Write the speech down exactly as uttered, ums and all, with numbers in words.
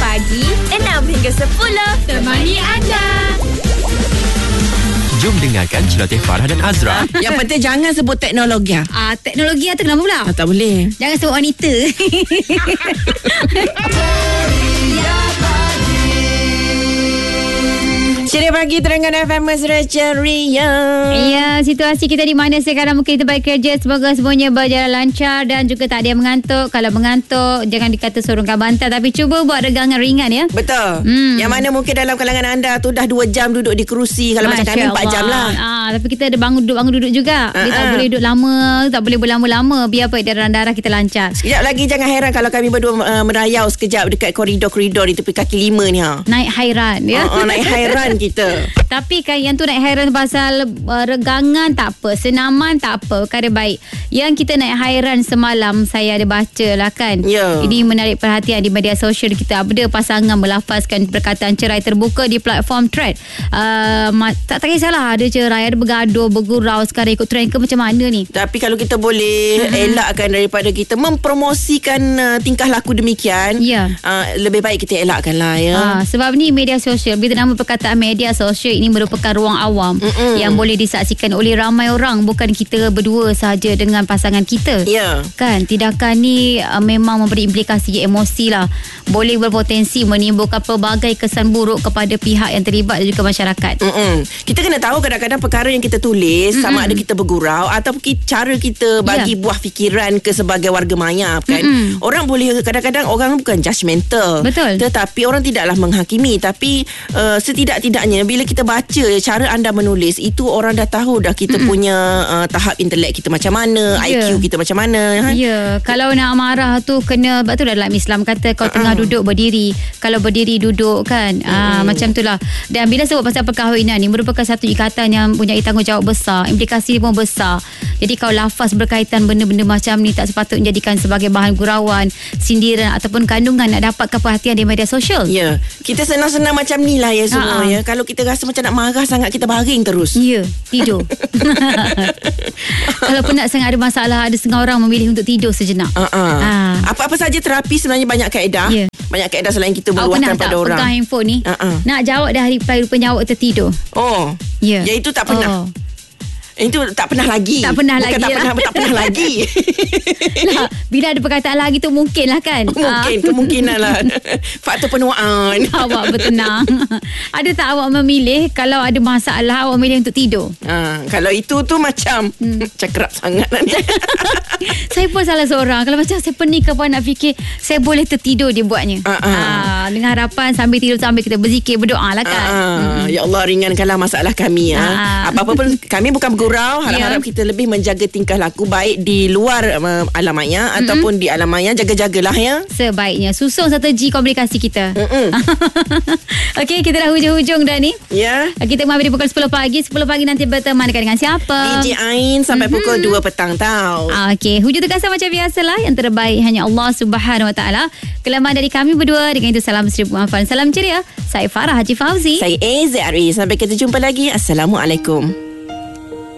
pagi enam hingga sepuluh temani anda. Jom dengarkan celoteh Farah dan Azra. Yang penting jangan sebut teknologi. Ah, teknologi tu kenapa pula? Ah, tak boleh. Jangan sebut wanita. Ceria pagi Terengganu F M Mesra ceria. Ya, situasi kita di mana sekarang mungkin kita balik kerja. Semoga semuanya berjalan lancar dan juga tak ada yang mengantuk. Kalau mengantuk, jangan dikata sorongkan bantal, tapi cuba buat regangan ringan ya. Betul. Hmm. Yang mana mungkin dalam kalangan anda tu dah dua jam duduk di kerusi. Kalau Masya macam kami empat jam lah. Ah, tapi kita ada bangun duduk, bangun duduk juga. Dia Ah, tak ah. boleh duduk lama, tak boleh berlama-lama. Biar apa darah-darah kita lancar. Sekejap lagi jangan heran kalau kami berdua uh, merayau sekejap dekat koridor-koridor di tepi kaki lima ni. Ha. Naik hairan ya. Uh, uh, naik hairan kita. Tapi kan yang tu naik hairan pasal uh, regangan tak apa, senaman tak apa, perkara baik. Yang kita naik hairan semalam saya ada baca lah kan. Ya. Ini menarik perhatian di media sosial kita. Ada pasangan melafazkan perkataan cerai terbuka di platform thread. Uh, tak tak kisahlah ada cerai, ada bergaduh, bergurau, sekarang ikut trend ke macam mana ni. Tapi kalau kita boleh uh-huh. elakkan daripada kita mempromosikan uh, tingkah laku demikian, Ya. uh, lebih baik kita elakkan lah ya. Ah, sebab ni media sosial, bila nama perkataan media sosial ini merupakan ruang awam Mm-mm. yang boleh disaksikan oleh ramai orang, bukan kita berdua sahaja dengan pasangan kita. Ya. Kan tindakan ni uh, memang memberi implikasi emosi lah, boleh berpotensi menimbulkan pelbagai kesan buruk kepada pihak yang terlibat dan juga masyarakat. Mm-mm. Kita kena tahu kadang-kadang perkara yang kita tulis, Mm-mm. sama ada kita bergurau ataupun kita, cara kita bagi Ya. buah fikiran ke sebagai warga mayap kan. Mm-mm. Orang boleh, kadang-kadang orang bukan judgemental. Betul. Tetapi orang tidaklah menghakimi. Tapi uh, setidak-tidaknya bila kita baca cara anda menulis, itu orang dah tahu dah kita Mm-mm. punya uh, tahap intelek kita macam mana, Ya. I Q kita macam mana. Ya, kalau nak marah tu kena, sebab tu dalam Islam kata kau tengah Uh-uh. duduk berdiri, kalau berdiri duduk kan. Ah, macam itulah. Dan bila sebut pasal perkahwinan ni merupakan satu ikatan yang punya tanggungjawab besar, implikasi pun besar. Jadi kalau lafaz berkaitan benda-benda macam ni tak sepatutnya dijadikan sebagai bahan gurauan, sindiran ataupun kandungan nak dapatkan perhatian di media sosial. Ya, kita senang-senang macam ni lah ya semua. Ha-ha. Ya. Kalau kita rasa macam nak marah sangat, kita baring terus. Ya, tidur. Kalau penat sangat ada masalah, ada setengah orang memilih untuk tidur sejenak. Uh-uh. Ah. Apa-apa saja terapi sebenarnya banyak kaedah. Ya. Banyak kaedah selain kita Awak pernah meluahkan tak pada orang. pegang handphone ni? Uh-uh. Nak jawab dah reply, rupanya awak tertidur. Oh. Ya. Ya itu tak pernah. Oh. Itu tak pernah lagi. Tak pernah Bukan lagi, tak ya. pernah, tak pernah lagi. Lah, bila ada perkataan lagi tu mungkin lah kan. Mungkin, kemungkinan lah. Faktor penuaan. Awak bertenang. Ada tak awak memilih kalau ada masalah awak memilih untuk tidur? Ha, kalau itu tu macam hmm. cakrap sangat lah ni. Saya pun salah seorang. Kalau macam saya pening ke apa nak fikir, saya boleh tertidur dia buatnya. Uh-uh. Ah, dengan harapan sambil tidur sambil kita berzikir, berdoa lah kan. Ah, Hmm. Ya Allah, ringankanlah masalah kami. Ah. Ha. Apa-apa pun kami bukan bergurau. Harap-harap Ya. kita lebih menjaga tingkah laku baik di luar uh, alam maya mm-hmm. ataupun di alam maya. Jaga-jagalah ya. Sebaiknya susun strategi komunikasi kita. Okey, kita dah hujung-hujung dah ni. Ya. Kita mengambil pukul sepuluh pagi. sepuluh pagi nanti berteman dengan siapa? D J Ain sampai mm-hmm. pukul dua petang tau. Okey, hujung terkasa macam biasalah. Yang terbaik hanya Allah Subhanahu Wa Taala. Kelamaan dari kami berdua. Dengan itu salam seribu manfaat, salam ceria. Saya Farah Haji Fauzi. Saya A Z R E. Sampai kita jumpa lagi. Assalamualaikum.